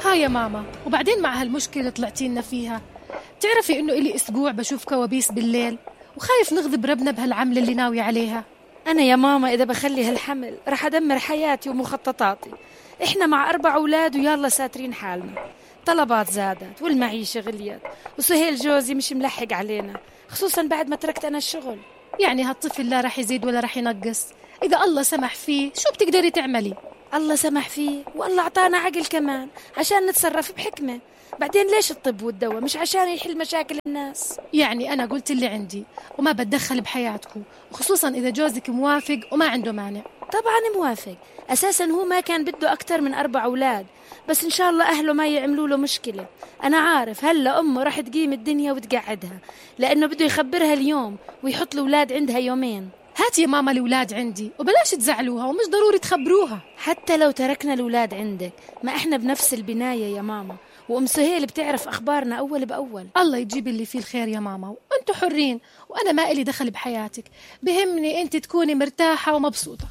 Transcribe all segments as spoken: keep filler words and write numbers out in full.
ها يا ماما، وبعدين مع هالمشكلة اللي طلعتينا فيها، تعرفي إنه إلي أسبوع بشوف كوابيس بالليل وخايف نغضب ربنا بهالعملة اللي ناوي عليها. أنا يا ماما إذا بخلي هالحمل رح أدمر حياتي ومخططاتي. إحنا مع أربع أولاد ويلا ساترين حالنا، طلبات زادت والمعيشة غليت، وسهيل جوزي مش ملحق علينا، خصوصا بعد ما تركت أنا الشغل. يعني هالطفل لا رح يزيد ولا رح ينقص، إذا الله سمح فيه شو بتقدري تعملي؟ الله سمح فيه والله أعطانا عقل كمان عشان نتصرف بحكمة. بعدين ليش الطب والدواء؟ مش عشان يحل مشاكل الناس. يعني أنا قلت اللي عندي وما بتدخل بحياتكم، وخصوصا إذا جوزك موافق وما عنده مانع. طبعا موافق، أساسا هو ما كان بده أكتر من أربع أولاد، بس إن شاء الله أهله ما يعملوا له مشكلة. أنا عارف هلا أمه راح تقيم الدنيا وتقعدها، لأنه بده يخبرها اليوم ويحط الأولاد عندها يومين. هات يا ماما الأولاد عندي وبلاش تزعلوها، ومش ضروري تخبروها. حتى لو تركنا الأولاد عندك ما إحنا بنفس البناية يا ماما، وأم سهيل بتعرف أخبارنا أول بأول. الله يجيب اللي فيه الخير يا ماما، وأنتوا حرين، وأنا ما إلي دخل بحياتك، بهمني أنت تكوني مرتاحة ومبسوطة.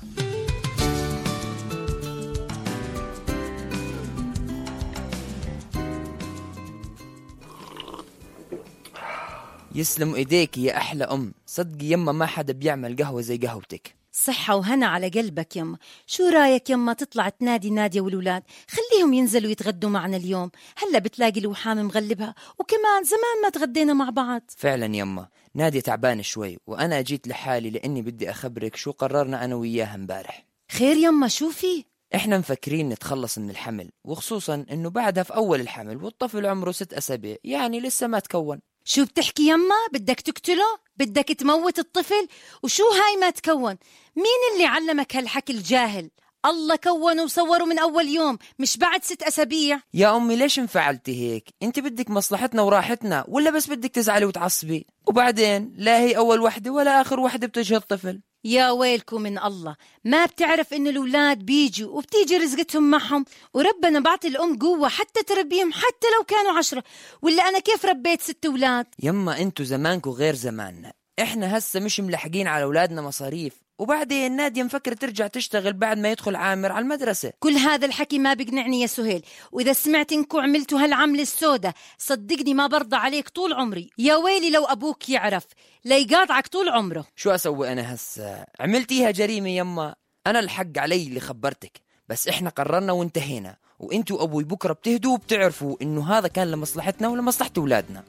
يسلم ايديك يا احلى ام، صدقي يما ما حدا بيعمل قهوه زي قهوتك. صحة وهنا على قلبك يما. شو رايك يما تطلع تنادي نادية والولاد، خليهم ينزلوا يتغدوا معنا اليوم، هلا بتلاقي الوحام مغلبها، وكمان زمان ما تغدينا مع بعض. فعلا يما، نادية تعبانة شوي وانا جيت لحالي لاني بدي اخبرك شو قررنا انا وياها امبارح. خير يما، شو في؟ احنا مفكرين نتخلص من الحمل، وخصوصا انه بعدها في اول الحمل والطفل عمره ست اسابيع، يعني لسه ما تكون. شو بتحكي يما؟ بدك تقتله؟ بدك تموت الطفل؟ وشو هاي ما تكون؟ مين اللي علمك هالحكي الجاهل؟ الله كونه وصوره من أول يوم، مش بعد ست أسابيع. يا أمي ليش انفعلتي هيك؟ انت بدك مصلحتنا وراحتنا، ولا بس بدك تزعلي وتعصبي؟ وبعدين لا هي أول وحدة ولا آخر وحدة بتجهل الطفل. يا ويلكم من الله، ما بتعرف إن الأولاد بيجوا وبتيجي رزقتهم معهم، وربنا بعطي الأم قوة حتى تربيهم حتى لو كانوا عشرة. ولا أنا كيف ربيت ست أولاد؟ يما انتو زمانكو غير زماننا، احنا هسه مش ملحقين على أولادنا مصاريف، وبعدين نادية مفكرة ترجع تشتغل بعد ما يدخل عامر على المدرسة. كل هذا الحكي ما بيقنعني يا سهيل، وإذا سمعت إنكو عملتوا هالعملة السودة صدقني ما برضى عليك طول عمري. يا ويلي لو أبوك يعرف ليقاطعك طول عمره. شو أسوي أنا هسه؟ عملتيها جريمة يما، أنا الحق علي اللي خبرتك، بس إحنا قررنا وانتهينا، وإنتوا أبوي بكرة بتهدوا وبتعرفوا إنه هذا كان لمصلحتنا ولمصلحة أولادنا.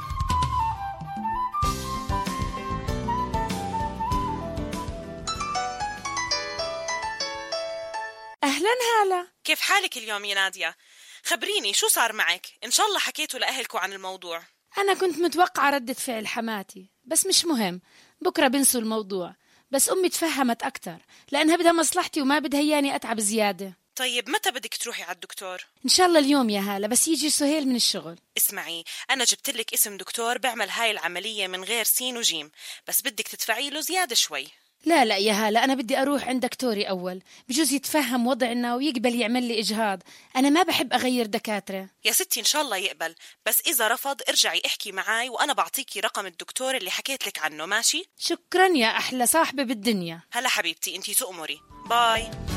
أهلا هلا، كيف حالك اليوم يا نادية؟ خبريني شو صار معك؟ إن شاء الله حكيتوا لأهلكوا عن الموضوع. أنا كنت متوقعة ردة فعل حماتي، بس مش مهم، بكرة بنسوا الموضوع. بس أمي تفهمت أكتر لأنها بدها مصلحتي وما بدها ياني أتعب زيادة. طيب متى بدك تروحي على الدكتور؟ إن شاء الله اليوم يا هالة، بس يجي سهيل من الشغل. اسمعي، أنا جبت لك اسم دكتور بيعمل هاي العملية من غير سين وجيم، بس بدك تدفعي له زيادة شوي. لا لا يا هالة، أنا بدي أروح عند دكتوري أول، بجوز يتفهم وضعنا ويقبل يعمل لي إجهاض. أنا ما بحب أغير دكاترة. يا ستي إن شاء الله يقبل، بس إذا رفض ارجعي احكي معاي وأنا بعطيكي رقم الدكتور اللي حكيت لك عنه، ماشي؟ شكرا يا أحلى صاحبة بالدنيا. هلا حبيبتي، أنتي تؤمري. باي.